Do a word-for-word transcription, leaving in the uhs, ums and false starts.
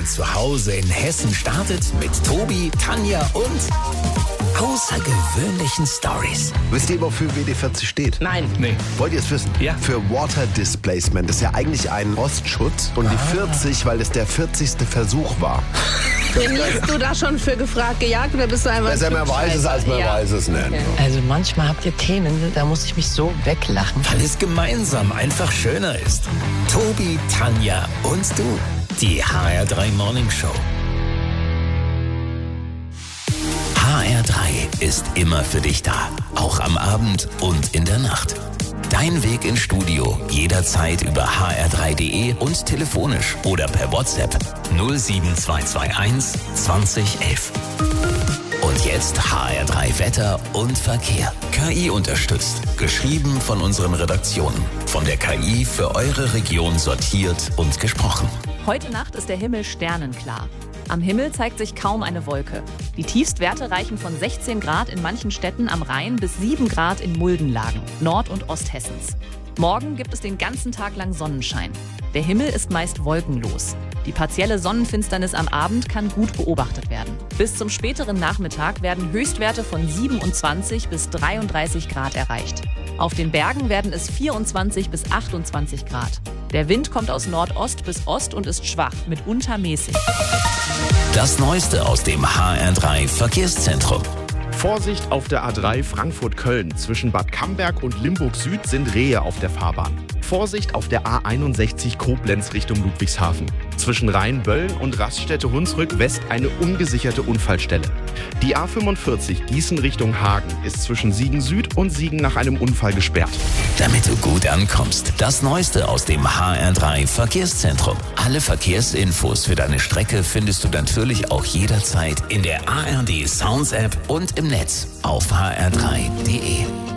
Morgen zu Hause in Hessen startet mit Tobi, Tanja und außergewöhnlichen Stories. Wisst ihr, wofür W D vierzig steht? Nein. Nee. Wollt ihr es wissen? Ja. Für Water Displacement. Das ist ja eigentlich ein Rostschutz. Und die vierzig, weil es der vierzigste Versuch war. Trainierst du da schon für gefragt, gejagt oder bist du einfach... Besser man weiß es, als man ja. weiß es nicht. Okay. Also manchmal habt ihr Themen, da muss ich mich so weglachen. Weil es gemeinsam einfach schöner ist. Tobi, Tanja und du. Die H R drei Morning Show. H R drei ist immer für dich da. Auch am Abend und in der Nacht. Dein Weg ins Studio jederzeit über h r drei punkt d e und telefonisch oder per WhatsApp null sieben zwei zwei eins zwanzig elf. Und jetzt H R drei Wetter und Verkehr. K I unterstützt. Geschrieben von unseren Redaktionen. Von der K I für eure Region sortiert und gesprochen. Heute Nacht ist der Himmel sternenklar. Am Himmel zeigt sich kaum eine Wolke. Die Tiefstwerte reichen von sechzehn Grad in manchen Städten am Rhein bis sieben Grad in Muldenlagen, Nord- und Osthessens. Morgen gibt es den ganzen Tag lang Sonnenschein. Der Himmel ist meist wolkenlos. Die partielle Sonnenfinsternis am Abend kann gut beobachtet werden. Bis zum späteren Nachmittag werden Höchstwerte von siebenundzwanzig bis dreiunddreißig Grad erreicht. Auf den Bergen werden es vierundzwanzig bis achtundzwanzig Grad. Der Wind kommt aus Nordost bis Ost und ist schwach, mitunter mäßig. Das Neueste aus dem H R drei Verkehrszentrum. Vorsicht auf der A drei Frankfurt-Köln. Zwischen Bad Camberg und Limburg Süd sind Rehe auf der Fahrbahn. Vorsicht auf der A einundsechzig Koblenz Richtung Ludwigshafen. Zwischen Rheinbölln und Raststätte-Hunsrück West eine ungesicherte Unfallstelle. Die A fünfundvierzig Gießen Richtung Hagen ist zwischen Siegen Süd und Siegen nach einem Unfall gesperrt. Damit du gut ankommst. Das Neueste aus dem H R drei Verkehrszentrum. Alle Verkehrsinfos für deine Strecke findest du natürlich auch jederzeit in der A R D Sounds App und im Netz auf h r drei punkt d e.